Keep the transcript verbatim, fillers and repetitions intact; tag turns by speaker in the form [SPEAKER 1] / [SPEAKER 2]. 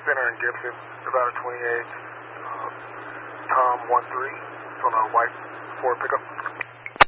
[SPEAKER 1] Spinner in Gibson, Nevada twenty-eight, uh, Tom one three. It's on a white Ford pickup.